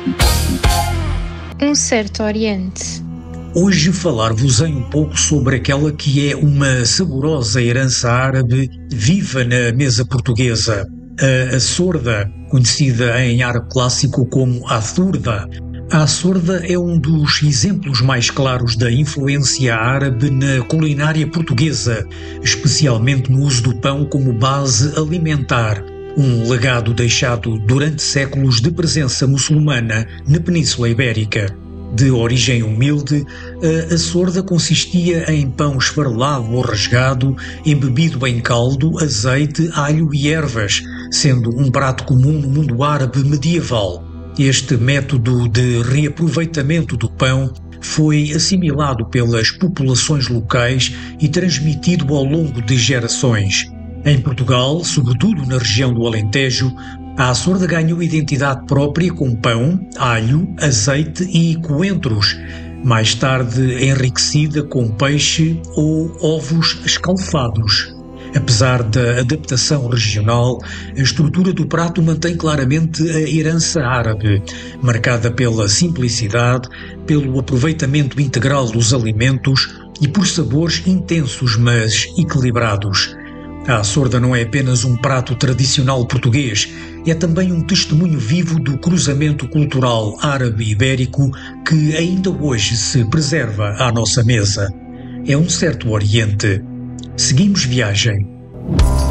Um certo Oriente. Hoje falar-vos-ei um pouco sobre aquela que é uma saborosa herança árabe viva na mesa portuguesa, a açorda, conhecida em árabe clássico como açorda. A açorda é um dos exemplos mais claros da influência árabe na culinária portuguesa, especialmente no uso do pão como base alimentar, um legado deixado durante séculos de presença muçulmana na Península Ibérica. De origem humilde, a açorda consistia em pão esfarelado ou rasgado, embebido em caldo, azeite, alho e ervas, sendo um prato comum no mundo árabe medieval. Este método de reaproveitamento do pão foi assimilado pelas populações locais e transmitido ao longo de gerações. Em Portugal, sobretudo na região do Alentejo, a açorda ganhou identidade própria com pão, alho, azeite e coentros, mais tarde enriquecida com peixe ou ovos escalfados. Apesar da adaptação regional, a estrutura do prato mantém claramente a herança árabe, marcada pela simplicidade, pelo aproveitamento integral dos alimentos e por sabores intensos mas equilibrados. A açorda não é apenas um prato tradicional português, é também um testemunho vivo do cruzamento cultural árabe-ibérico que ainda hoje se preserva à nossa mesa. É um certo Oriente. Seguimos viagem.